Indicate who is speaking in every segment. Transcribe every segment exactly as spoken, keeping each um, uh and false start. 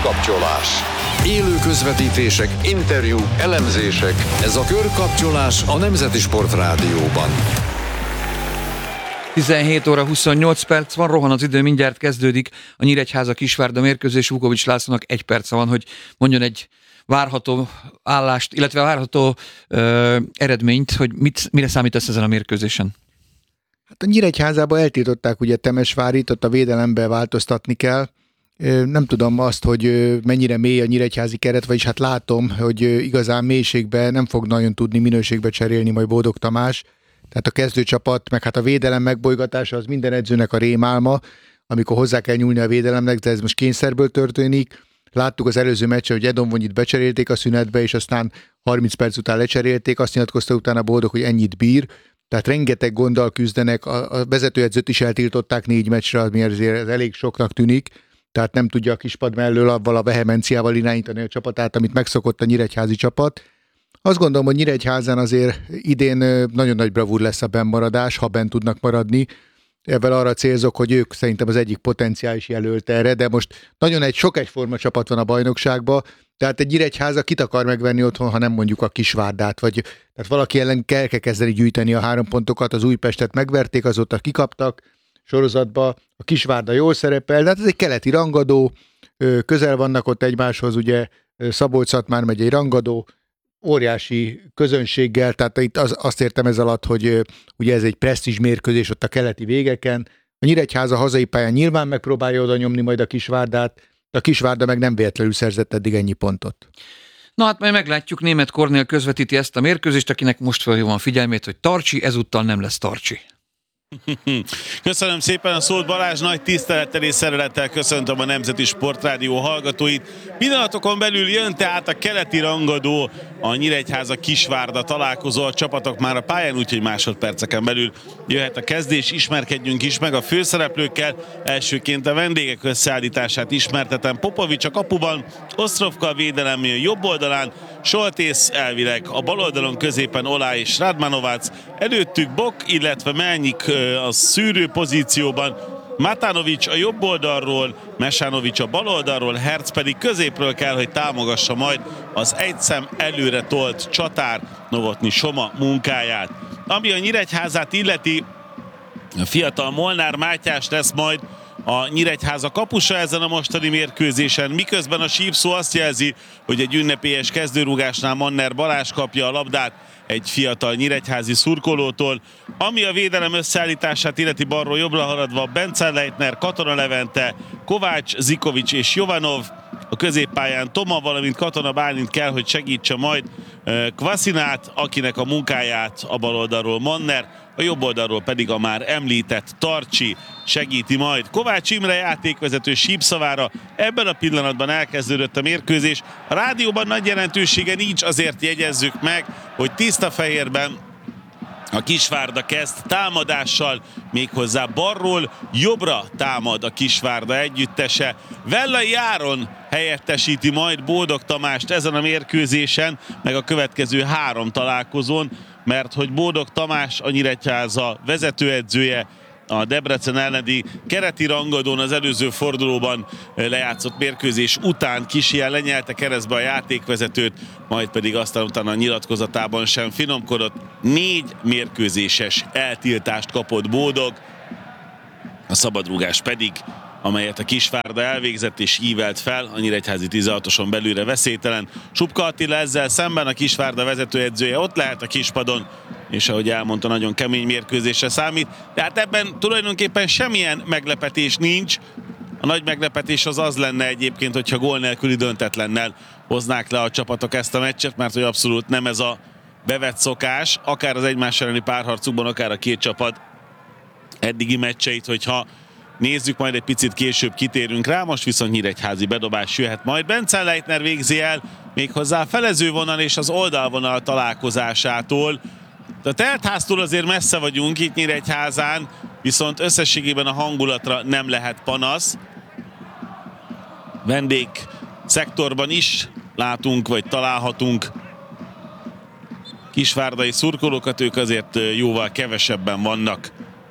Speaker 1: Körkapcsolás. Élő közvetítések, interjúk, elemzések. Ez a Körkapcsolás a Nemzeti Sport Rádióban.
Speaker 2: tizenhét óra huszonnyolc perc van, rohan az idő, mindjárt kezdődik a Nyíregyháza-Kisvárda mérkőzés. Vukovics Lászlónak egy perce van, hogy mondjon egy várható állást, illetve várható ö, eredményt, hogy mit, mire számítasz ezen a mérkőzésen?
Speaker 3: Hát a Nyíregyházába eltiltották ugye Temesvárit, ott a védelembe változtatni kell. Nem tudom azt, hogy mennyire mély a nyíregyházi keret, vagyis hát látom, hogy igazán mélységbe nem fog nagyon tudni minőségbe cserélni majd Bódog Tamás. Tehát a kezdőcsapat, meg hát a védelem megbolygatása az minden edzőnek a rémálma, amikor hozzá kell nyúlni a védelemnek, de ez most kényszerből történik. Láttuk az előző meccsen, hogy Edomvonyit becserélték a szünetbe, és aztán harminc perc után lecserélték, azt nyilatkozta utána Bódog, hogy ennyit bír. Tehát rengeteg gonddal küzdenek, a vezetőedzőt is eltiltották négy meccsre, ami azért ez elég soknak tűnik, tehát nem tudja a kispad mellől avval a vehemenciával irányítani a csapatát, amit megszokott a nyíregyházi csapat. Azt gondolom, hogy Nyíregyházán azért idén nagyon nagy bravúr lesz a bennmaradás, ha bent tudnak maradni. Ebben arra célzok, hogy ők szerintem az egyik potenciális jelölt erre, de most nagyon egy sok egyforma csapat van a bajnokságban, tehát egy Nyíregyháza kit akar megvenni otthon, ha nem mondjuk a Kisvárdát, vagy tehát valaki ellen kell, kell kezdeni gyűjteni a három pontokat, az Újpestet megverték, azóta kikaptak sorozatba, a Kisvárda jól szerepel, de hát ez egy keleti rangadó, közel vannak ott egymáshoz, ugye Szabolcs-Szatmár megyei rangadó, óriási közönséggel, tehát itt az, azt értem ez alatt, hogy ugye ez egy presztízs mérkőzés ott a keleti végeken. A Nyíregyháza hazai pályán nyilván megpróbálja oda nyomni majd a Kisvárdát, de a Kisvárda meg nem véletlenül szerzett eddig ennyi pontot.
Speaker 2: Na hát majd meglátjuk, Németh Kornél közvetíti ezt a mérkőzést, akinek most felhívom a figyelmét, hogy Tarcsi, ezúttal nem lesz Tarcsi.
Speaker 4: Köszönöm szépen a szót, Balázs, nagy tisztelettel és szeretettel köszöntöm a Nemzeti Sportrádió hallgatóit. Pillanatokon belül jön tehát a keleti rangadó, a Nyíregyháza Kisvárda találkozó, a csapatok már a pályán, úgyhogy másodperceken belül jöhet a kezdés, ismerkedjünk is meg a főszereplőkkel. Elsőként a vendégek összeállítását ismertetem. Popovics a kapuban, Ostrovka a védelem jobb oldalán, Soltész elvileg a bal oldalon, középen Olá és Radmanovac, előttük Bok, illetve Melnyik a szűrő pozícióban, Matanovics a jobb oldalról, Mesánovics a bal oldalról, Herc pedig középről kell, hogy támogassa majd az egyszem előre tolt csatár Novotny Soma munkáját. Ami a Nyíregyházát illeti, a fiatal Molnár Mátyás lesz majd a Nyíregyháza kapusa ezen a mostani mérkőzésen, miközben a sípszó azt jelzi, hogy egy ünnepélyes kezdőrúgásnál Manner Balázs kapja a labdát egy fiatal nyíregyházi szurkolótól. Ami a védelem összeállítását illeti, balról jobbra haladva Bence Leitner, Katona Levente, Kovács, Zikovics és Jovanov. A középpályán Toma, valamint Katona Bálint kell, hogy segítse majd Kvasinát, akinek a munkáját a bal oldalról Manner, a jobb oldalról pedig a már említett Tarcsi segíti majd. Kovács Imre játékvezető sípszavára ebben a pillanatban elkezdődött a mérkőzés. A rádióban nagy jelentősége nincs, azért jegyezzük meg, hogy tiszta fehérben a Kisvárda kezd támadással, méghozzá balról jobbra támad a Kisvárda együttese. Vellai Áron helyettesíti majd Bódog Tamást ezen a mérkőzésen, meg a következő három találkozón, mert hogy Bódog Tamás a Nyíregyháza vezetőedzője, a Debrecen elleni kereti rangadón az előző fordulóban lejátszott mérkőzés után kis ilyen lenyelte keresztbe a játékvezetőt, majd pedig aztán utána a nyilatkozatában sem finomkodott. Négy mérkőzéses eltiltást kapott Bódog, a szabadrúgás pedig, amelyet a Kisvárda elvégzett és ívelt fel, a nyíregyházi tizenhatoson belülre veszélytelen. Supka Attila ezzel szemben, a Kisvárda vezetőedzője ott lehet a kispadon, és ahogy elmondta, nagyon kemény mérkőzésre számít. De hát ebben tulajdonképpen semmilyen meglepetés nincs. A nagy meglepetés az az lenne egyébként, hogyha gól nélküli döntetlennel hoznák le a csapatok ezt a meccset, mert hogy abszolút nem ez a bevett szokás, akár az egymás elleni párharcukban, akár a két csapat eddigi meccseit, hogyha nézzük, majd egy picit később kitérünk rá, most viszont nyíregyházi bedobás jöhet majd. Bence Leitner végzi el méghozzá a felezővonal és az oldalvonal találkozásától. A teltháztól azért messze vagyunk itt Nyíregyházán, viszont összességében a hangulatra nem lehet panasz. Vendég szektorban is látunk, vagy találhatunk kisvárdai szurkolókat, ők azért jóval kevesebben vannak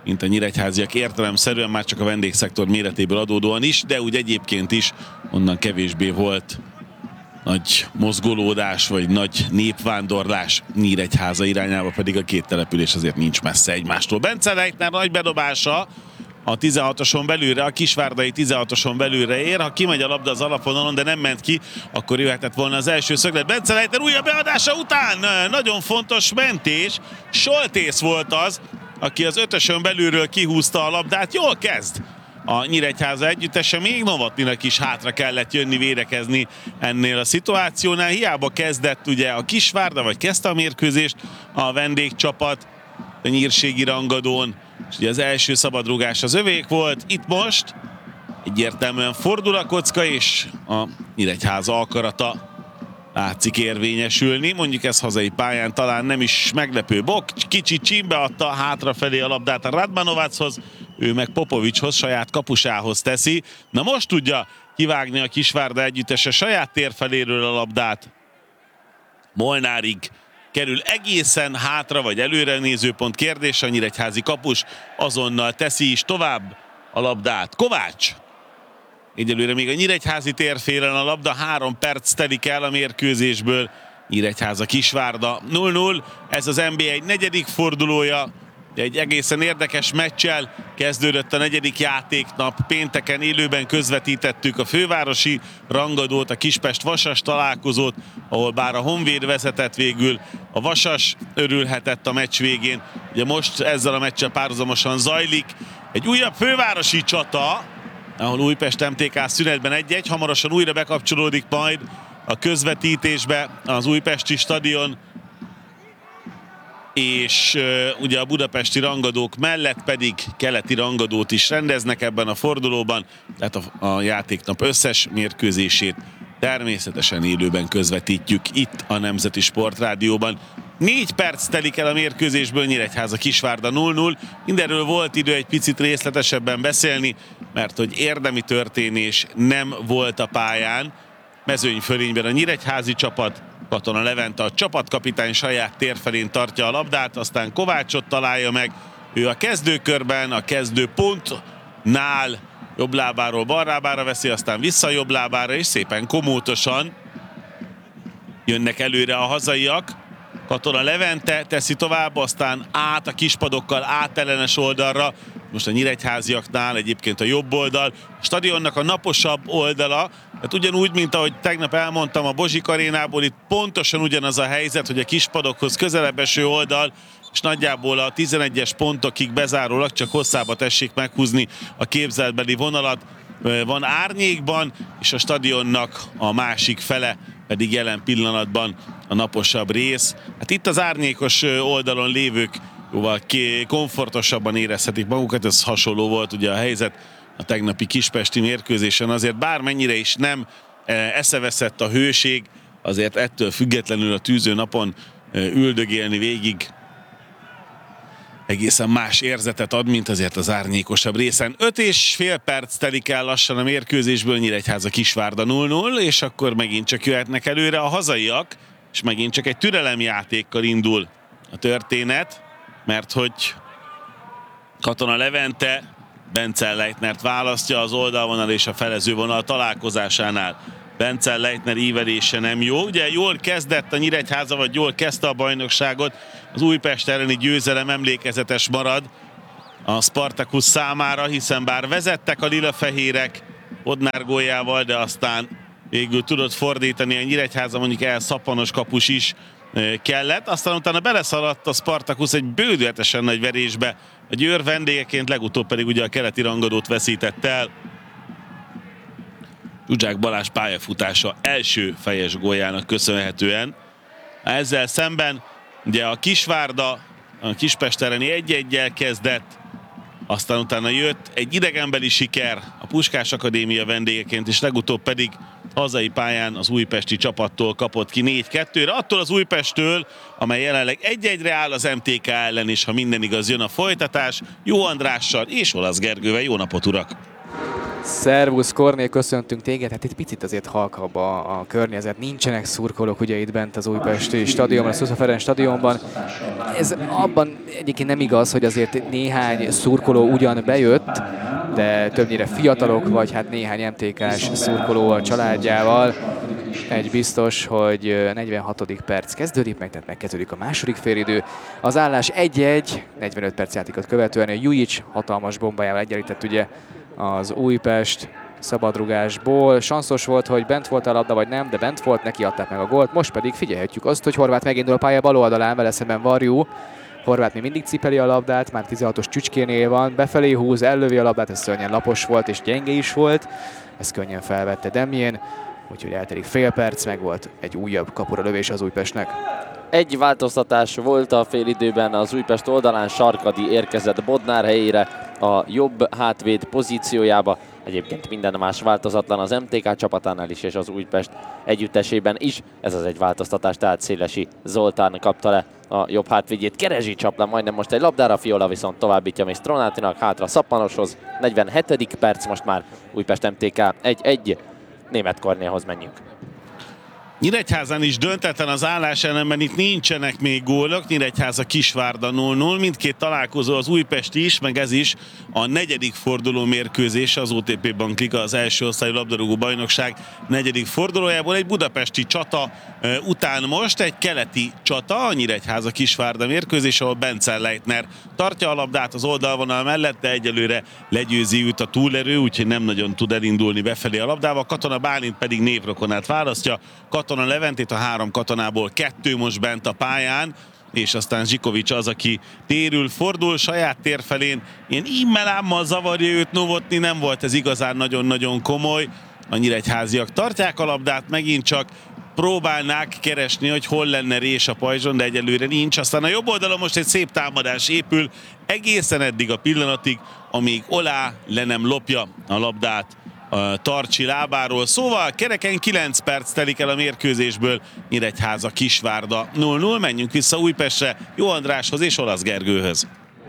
Speaker 4: mint a nyíregyháziak, értelemszerűen már csak a vendégszektor méretéből adódóan is, de úgy egyébként is onnan kevésbé volt nagy mozgolódás, vagy nagy népvándorlás. Nyíregyháza irányába pedig a két település azért nincs messze egymástól. Bence Leitner nagy bedobása a tizenhatoson belülre, a kisvárdai tizenhatoson belülre ér. Ha kimegy a labda az alapvonalon, de nem ment ki, akkor jöhetett volna az első szöglet. Bence Leitner újabb beadása után nagyon fontos mentés. Soltész volt az, aki az ötösön belülről kihúzta a labdát. Jól kezd a Nyíregyháza együttese, még Novotnynak is hátra kellett jönni, védekezni ennél a szituációnál. Hiába kezdett ugye a Kisvárda, vagy kezdte a mérkőzést a vendégcsapat a nyírségi rangadón, és ugye az első szabadrugás az övék volt. Itt most egyértelműen fordul a kocka, és a Nyíregyháza akarata látszik érvényesülni. Mondjuk ez hazai pályán talán nem is meglepő. Bok kicsit csímbe adta hátrafelé a labdát a Radmanovachoz, ő meg Popovicshoz, saját kapusához teszi. Na most tudja kivágni a Kisvárda együttese saját térfeléről a labdát. Molnárig kerül egészen hátra, vagy előre nézőpont kérdés, a nyíregyházi kapus azonnal teszi is tovább a labdát. Kovács! Egyelőre még a nyíregyházi térfélen a labda, három perc telik el a mérkőzésből. Nyíregyháza Kisvárda nulla nulla, ez az en bé egy negyedik fordulója. Egy egészen érdekes meccsel kezdődött a negyedik játéknap. Pénteken élőben közvetítettük a fővárosi rangadót, a Kispest-Vasas találkozót, ahol bár a Honvéd vezetett, végül a Vasas örülhetett a meccs végén. Ugye most ezzel a meccsel párhuzamosan zajlik egy újabb fővárosi csata, ahol Újpest em té ká szünetben egy egy, hamarosan újra bekapcsolódik majd a közvetítésbe az újpesti stadion, és uh, ugye a budapesti rangadók mellett pedig keleti rangadót is rendeznek ebben a fordulóban, tehát a, a játéknap összes mérkőzését természetesen élőben közvetítjük itt a Nemzeti Sportrádióban. Négy perc telik el a mérkőzésből, Nyíregyháza Kisvárda nulla nulla. Mindenről volt idő egy picit részletesebben beszélni, mert hogy érdemi történés nem volt a pályán. Mezőnyfölényben a nyíregyházi csapat, Katona Levente a csapatkapitány saját térfelén tartja a labdát, aztán Kovácsot találja meg. Ő a kezdőkörben, a kezdő pontnál jobb lábáról bal lábára veszi, aztán vissza jobb lábára, és szépen komótosan jönnek előre a hazaiak. Katona Levente teszi tovább, aztán át a kispadokkal, át ellenes oldalra. Most a nyíregyháziaknál egyébként a jobb oldal, a stadionnak a naposabb oldala, tehát ugyanúgy, mint ahogy tegnap elmondtam a Bozsik arénából, itt pontosan ugyanaz a helyzet, hogy a kispadokhoz közelebb eső oldal, és nagyjából a tizenegyes pontokig bezárólag csak hosszába tessék meghúzni a képzeltbeli vonalat. Van árnyékban, és a stadionnak a másik fele pedig jelen pillanatban a naposabb rész. Hát itt az árnyékos oldalon lévők jóval komfortosabban érezhetik magukat, ez hasonló volt ugye a helyzet a tegnapi kispesti mérkőzésen, azért bármennyire is nem eszeveszett a hőség, azért ettől függetlenül a tűző napon üldögélni végig egészen más érzetet ad, mint azért az árnyékosabb részen. Öt és fél perc telik el lassan a mérkőzésből, Nyíregyháza Kisvárda nulla nulla, és akkor megint csak jöhetnek előre a hazaiak, és megint csak egy türelemjátékkal indul a történet, mert hogy Katona Levente Bence Leitnert választja az oldalvonal és a felezővonal találkozásánál. Bence Leitner ívelése nem jó. Ugye jól kezdett a Nyíregyháza, vagy jól kezdte a bajnokságot. Az Újpest elleni győzelem emlékezetes marad a Spartacus számára, hiszen bár vezettek a lilafehérek Bodnár góljával, de aztán végül tudott fordítani a Nyíregyháza, mondjuk elszappanos kapus is kellett. Aztán utána beleszaladt a Spartacus egy bődületesen nagy verésbe. A Győr vendégeként, legutóbb pedig ugye a keleti rangadót veszített el. Zsuzsák Balázs pályafutása első fejes góljának köszönhetően. Ezzel szemben ugye a Kisvárda a Kispest elleni egy egyel kezdett, aztán utána jött egy idegenbeli siker a Puskás Akadémia vendégeként, és legutóbb pedig hazai pályán az újpesti csapattól kapott ki négy kettőre. Attól az Újpesttől, amely jelenleg egy egyre áll az em té ká ellen, és ha minden igaz, jön a folytatás. Jó Andrással és Olasz Gergővel. Jó napot, urak!
Speaker 5: Szervusz Kornél, köszöntünk téged. Hát itt picit azért halkabb a, a környezet, nincsenek szurkolók ugye itt bent az újpesti stadionban, a Szusza Ferenc stadionban. Ez abban egyébként nem igaz, hogy azért néhány szurkoló ugyan bejött, de többnyire fiatalok, vagy hát néhány em té ká-s szurkoló a családjával. Egy biztos, hogy negyvenhatodik perc kezdődik meg, tehát megkezdődik a második félidő. Az állás egy-egy, negyvenöt perc játékot követően a Jujic hatalmas bombájával egyenlített ugye az Újpest szabadrugásból. Sanszos volt, hogy bent volt a labda, vagy nem, de bent volt, neki adták meg a gólt. Most pedig figyelhetjük azt, hogy Horváth megindul a pálya bal oldalán, vele szemben Varjú. Horváth még mindig cipeli a labdát, már tizenhatos csücskénél van, befelé húz, ellövi a labdát, ez szörnyen lapos volt és gyenge is volt. Ezt könnyen felvette Demjén, úgyhogy eltelik fél perc, meg volt egy újabb kapura lövés az Újpestnek.
Speaker 6: Egy változtatás volt a félidőben az Újpest oldalán, Sarkadi érkezett Bodnár helyére a jobb hátvéd pozíciójába. Egyébként minden más változatlan az em té ká csapatánál is és az Újpest együttesében is. Ez az egy változtatás, tehát Szélesi Zoltán kapta le a jobb hátvédjét. Kerezsi csap le majdnem most egy labdára, Fiola viszont továbbítja még Stronátinak, hátra Szappanoshoz. negyvenhetedik perc most már, Újpest em té ká egy-egy. Német Kornélhoz menjünk.
Speaker 4: Nyíregyházán is döntetlen az állás, ellenben itt nincsenek még gólok. Nyíregyháza Kisvárda nulla nulla. Mindkét találkozó az újpesti is, meg ez is a negyedik forduló mérkőzés az o té pé Bank Liga, az első osztályú labdarúgó bajnokság negyedik fordulójából. Egy budapesti csata után most egy keleti csata, a Nyíregyháza Kisvárda mérkőzés, ahol Bence Leitner tartja a labdát az oldalvonal mellett, de egyelőre legyőzi őt a túlerő, úgyhogy nem nagyon tud elindulni befelé a labdával. Katona Bálint pedig névrokonát választja. Katona Leventét, a három katonából kettő most bent a pályán, és aztán Zsikovics az, aki térül, fordul saját tér felén. Ilyen immelámmal zavarja őt Novotny, nem volt ez igazán nagyon-nagyon komoly. A nyíregyháziak tartják a labdát, megint csak próbálnák keresni, hogy hol lenne rés a pajzson, de egyelőre nincs. Aztán a jobb oldalon most egy szép támadás épül, egészen eddig a pillanatig, amíg Olá le nem lopja a labdát a Tarcsi lábáról. Szóval kereken kilenc perc telik el a mérkőzésből. Nyíregyháza Kisvárda nulla nulla. Menjünk vissza Újpestre, Jó Andráshoz és Olasz Gergőhöz.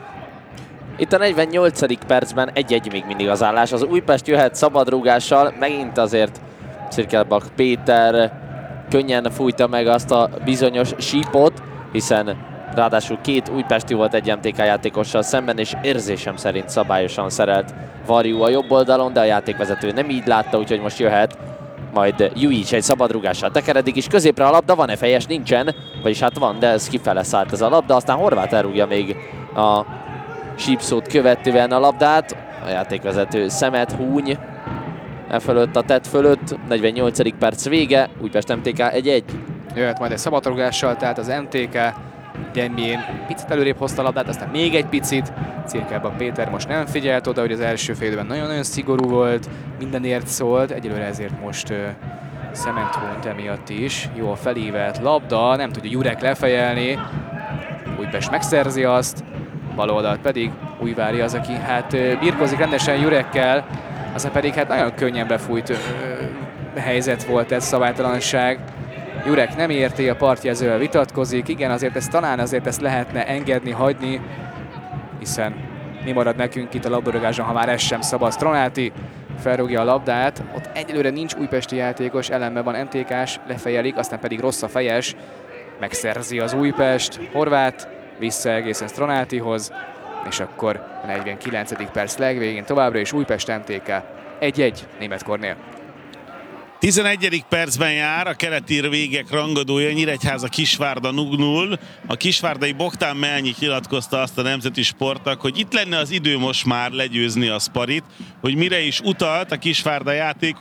Speaker 6: Itt a negyvennyolcadik percben egy-egy még mindig az állás. Az Újpest jöhet szabadrúgással, megint azért Cirkelbach Péter könnyen fújta meg azt a bizonyos sípot, hiszen ráadásul két újpesti volt egy em té ká játékossal szemben, és érzésem szerint szabályosan szerelt Varjú a jobb oldalon, de a játékvezető nem így látta, úgyhogy most jöhet majd Jujic egy szabadrúgással tekeredik is, középre a labda, van-e fejes? Nincsen, vagyis hát van, de ez kifele szállt ez a labda, aztán Horváth elrúgja még a sípszót követően a labdát, a játékvezető szemet húny e fölött, a tett fölött, negyvennyolcadik perc vége, Újpest em té ká egy-egy.
Speaker 5: Jöhet majd egy szabadrúgással, tehát az em té ká Demjén picit előrébb hozta a labdát, aztán még egy picit. Cirkelbach Péter most nem figyelt oda, hogy az első félidőben nagyon-nagyon szigorú volt, mindenért szólt, egyelőre ezért most uh, szement hunyt emiatt is. Jól felívelt labda, nem tudja Jurek lefejelni. Újpest megszerzi azt, bal oldalt pedig Újvári az, aki hát uh, birkozik rendesen Jurekkel, aztán pedig hát nagyon könnyen befújt uh, helyzet volt ez, szabálytalanság. Jurek nem érti, a partjelzővel vitatkozik. Igen, azért ezt talán azért ezt lehetne engedni, hagyni, hiszen mi marad nekünk itt a labdarúgáson, ha már ez sem szabad. Stronáti felrúgja a labdát, ott egyelőre nincs újpesti játékos, ellenben van em té ká-s, lefejelik, aztán pedig rossz a fejes, megszerzi az Újpest. Horváth vissza egészen Stronátihoz, és akkor a negyvenkilencedik perc legvégén továbbra is Újpest em té ká egy-egy, Német Kornél.
Speaker 4: tizenegyedik percben jár a keleti végek rangadója, Nyíregyháza Kisvárda nulla nulla. A kisvárdai Bogdán Melnyi nyilatkozta azt a Nemzeti Sportnak, hogy itt lenne az idő most már legyőzni a Sparit, hogy mire is utalt a Kisvárda játék.